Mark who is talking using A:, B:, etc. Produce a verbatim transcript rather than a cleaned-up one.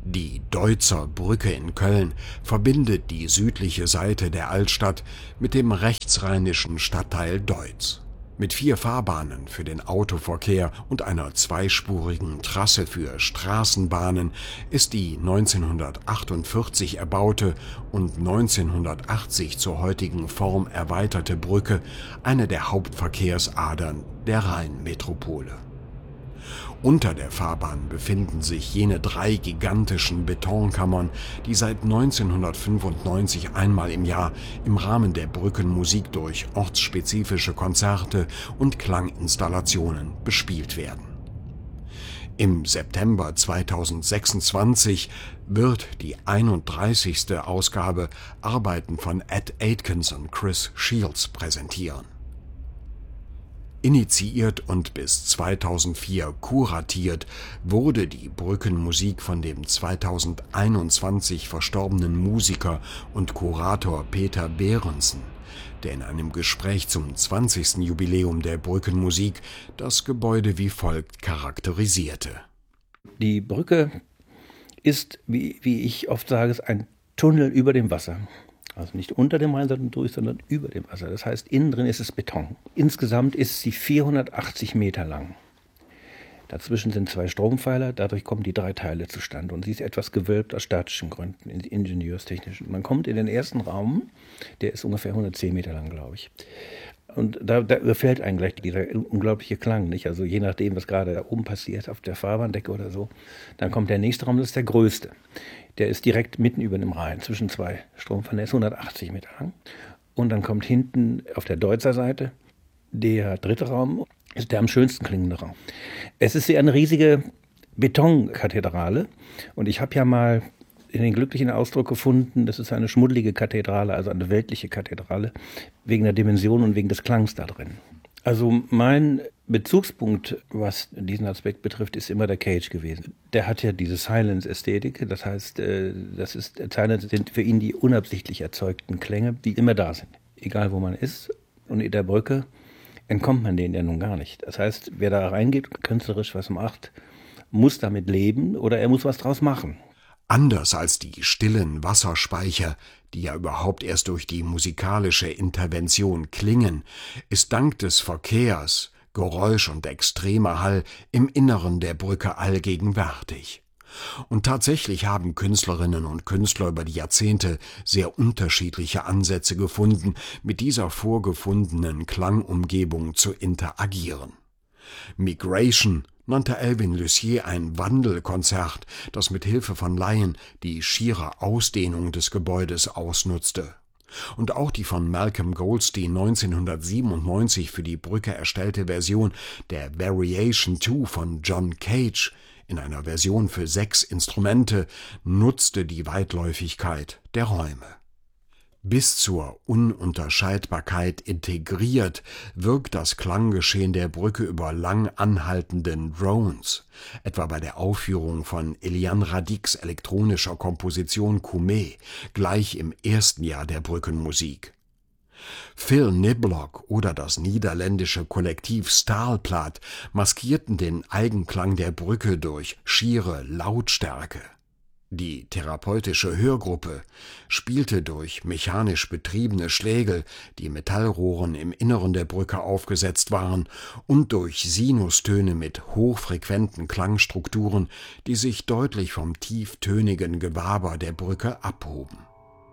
A: Die Deutzer Brücke in Köln verbindet die südliche Seite der Altstadt mit dem rechtsrheinischen Stadtteil Deutz. Mit vier Fahrbahnen für den Autoverkehr und einer zweispurigen Trasse für Straßenbahnen ist die neunzehnhundertachtundvierzig erbaute und neunzehnhundertachtzig zur heutigen Form erweiterte Brücke eine der Hauptverkehrsadern der Rheinmetropole. Unter der Fahrbahn befinden sich jene drei gigantischen Betonkammern, die seit neunzehnhundertfünfundneunzig einmal im Jahr im Rahmen der Brückenmusik durch ortsspezifische Konzerte und Klanginstallationen bespielt werden. Im September zweitausendsechsundzwanzig wird die einunddreißigste Ausgabe Arbeiten von Ed Atkins und Chris Shields präsentieren. Initiiert und bis zweitausendvier kuratiert wurde die Brückenmusik von dem zweitausendeinundzwanzig verstorbenen Musiker und Kurator Peter Berentzen, der in einem Gespräch zum zwanzigsten Jubiläum der Brückenmusik das Gebäude wie folgt charakterisierte.
B: Die Brücke ist, wie, wie ich oft sage, ist ein Tunnel über dem Wasser. Also nicht unter dem Rhein, sondern durch, sondern über dem Wasser. Das heißt, innen drin ist es Beton. Insgesamt ist sie vierhundertachtzig Meter lang. Dazwischen sind zwei Strompfeiler, dadurch kommen die drei Teile zustande. Und sie ist etwas gewölbt aus statischen Gründen, ingenieurstechnischen. Man kommt in den ersten Raum, der ist ungefähr hundertzehn Meter lang, glaube ich. Und da, da gefällt einem gleich dieser unglaubliche Klang, nicht? Also je nachdem, was gerade da oben passiert, auf der Fahrbahndecke oder so. Dann kommt der nächste Raum, das ist der größte. Der ist direkt mitten über dem Rhein, zwischen zwei Strompfeilern, der ist hundertachtzig Meter lang. Und dann kommt hinten auf der Deutzer Seite der dritte Raum, ist der am schönsten klingende Raum. Es ist ja eine riesige Betonkathedrale. Und ich habe ja mal den glücklichen Ausdruck gefunden, das ist eine schmuddelige Kathedrale, also eine weltliche Kathedrale, wegen der Dimension und wegen des Klangs da drin. Also mein Bezugspunkt, was diesen Aspekt betrifft, ist immer der Cage gewesen. Der hat ja diese Silence-Ästhetik, das heißt, das ist, Silence sind für ihn die unabsichtlich erzeugten Klänge, die immer da sind. Egal wo man ist und in der Brücke entkommt man denen ja nun gar nicht. Das heißt, wer da reingeht und künstlerisch was macht, muss damit leben oder er muss was draus machen.
A: Anders als die stillen Wasserspeicher, die ja überhaupt erst durch die musikalische Intervention klingen, ist dank des Verkehrs, Geräusch und extremer Hall im Inneren der Brücke allgegenwärtig. Und tatsächlich haben Künstlerinnen und Künstler über die Jahrzehnte sehr unterschiedliche Ansätze gefunden, mit dieser vorgefundenen Klangumgebung zu interagieren. Migration nannte Alvin Lucier ein Wandelkonzert, das mit Hilfe von Laien die schiere Ausdehnung des Gebäudes ausnutzte. Und auch die von Malcolm Goldstein neunzehnhundertsiebenundneunzig für die Brücke erstellte Version der Variation zwei von John Cage in einer Version für sechs Instrumente nutzte die Weitläufigkeit der Räume. Bis zur Ununterscheidbarkeit integriert wirkt das Klanggeschehen der Brücke über lang anhaltenden Drones, etwa bei der Aufführung von Eliane Radics elektronischer Komposition Koumé, gleich im ersten Jahr der Brückenmusik. Phil Niblock oder das niederländische Kollektiv Staalplaat maskierten den Eigenklang der Brücke durch schiere Lautstärke. Die therapeutische Hörgruppe spielte durch mechanisch betriebene Schlägel, die Metallrohren im Inneren der Brücke aufgesetzt waren, und durch Sinustöne mit hochfrequenten Klangstrukturen, die sich deutlich vom tieftönigen Gewaber der Brücke abhoben.